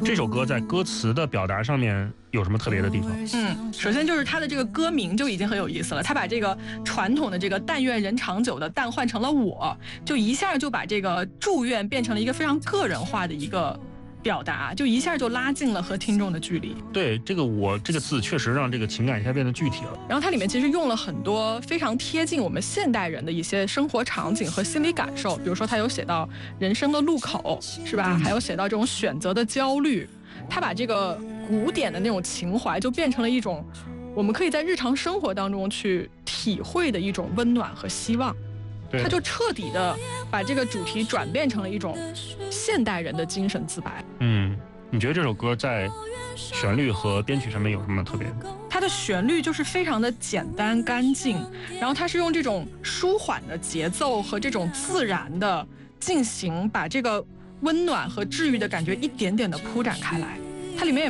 这首歌在歌词的表达上面有什么特别的地方？ 首先就是它的这个歌名就已经很有意思了，它把这个传统的这个但愿人长久的但换成了我，就一下就把这个祝愿变成了一个非常个人化的一个表达，就一下就拉近了和听众的距离。 对，这个我这个字确实让这个情感一下变得具体了。 然后它里面其实用了很多非常贴近我们现代人的一些生活场景和心理感受，比如说它有写到人生的路口，是吧？还有写到这种选择的焦虑，它把这个古典的那种情怀就变成了一种我们可以在日常生活当中去体会的一种温暖和希望。他就彻底的把这个主题转变成了一种现代人的精神自白。 你觉得这首歌在旋律和编曲上面有什么特别？ 它的旋律就是非常的简单干净，然后它是用这种舒缓的节奏和这种自然的进行，把这个温暖和治愈的感觉一点点的铺展开来。它里面也